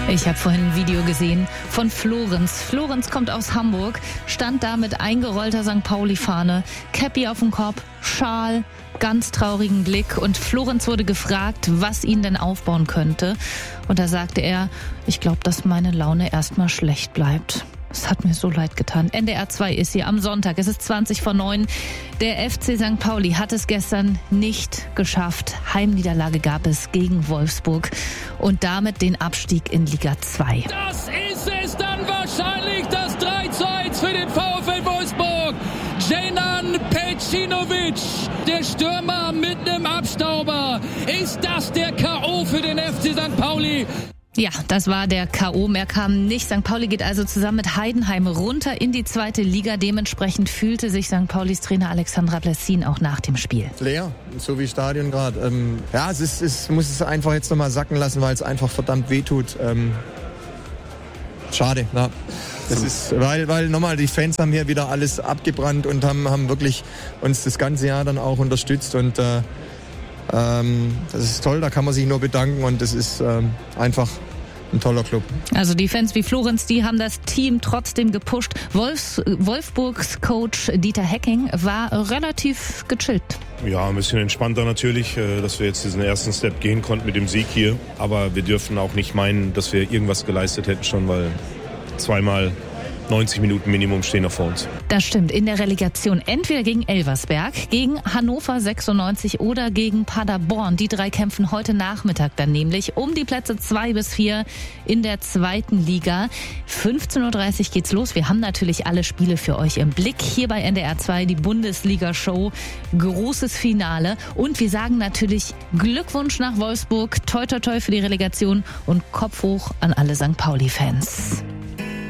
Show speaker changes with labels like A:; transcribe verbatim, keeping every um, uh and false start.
A: Ich habe vorhin ein Video gesehen von Florenz. Florenz kommt aus Hamburg, stand da mit eingerollter Sankt Pauli-Fahne, Käppi auf dem Kopf, Schal, ganz traurigen Blick. Und Florenz wurde gefragt, was ihn denn aufbauen könnte. Und da sagte er, ich glaube, dass meine Laune erstmal schlecht bleibt. Es hat mir so leid getan. N D R zwei ist hier am Sonntag. Es ist zwanzig vor neun. Der F C Sankt Pauli hat es gestern nicht geschafft. Heimniederlage gab es gegen Wolfsburg und damit den Abstieg in Liga zwei.
B: Das ist es dann wahrscheinlich, das drei zu eins für den VfL Wolfsburg. Dženan Pejcinovic, der Stürmer mit einem Abstauber. Ist das der K O für den F C Sankt Pauli?
A: Ja, das war der K O. Mehr kam nicht. Sankt Pauli geht also zusammen mit Heidenheim runter in die zweite Liga. Dementsprechend fühlte sich Sankt Paulis Trainer Alexandra Blessin auch nach dem Spiel.
C: Leer, so wie Stadion gerade. Ähm, ja, es ist, es muss es einfach jetzt nochmal sacken lassen, weil es einfach verdammt wehtut. Ähm, schade, ja. Das ist, weil, weil nochmal, die Fans haben hier wieder alles abgebrannt und haben, haben wirklich uns das ganze Jahr dann auch unterstützt und äh, Ähm, das ist toll, da kann man sich nur bedanken und das ist ähm, einfach ein toller Club.
A: Also die Fans wie Florenz, die haben das Team trotzdem gepusht. Wolfs, Wolfsburgs Coach Dieter Hecking war relativ gechillt.
D: Ja, ein bisschen entspannter natürlich, dass wir jetzt diesen ersten Step gehen konnten mit dem Sieg hier. Aber wir dürfen auch nicht meinen, dass wir irgendwas geleistet hätten schon, weil zweimal neunzig Minuten Minimum stehen noch vor uns.
A: Das stimmt. In der Relegation entweder gegen Elversberg, gegen Hannover sechsundneunzig oder gegen Paderborn. Die drei kämpfen heute Nachmittag dann nämlich um die Plätze zwei bis vier in der zweiten Liga. fünfzehn Uhr dreißig geht's los. Wir haben natürlich alle Spiele für euch im Blick. Hier bei N D R zwei die Bundesliga-Show. Großes Finale. Und wir sagen natürlich Glückwunsch nach Wolfsburg. Toi, toi, toi für die Relegation und Kopf hoch an alle Sankt Pauli-Fans.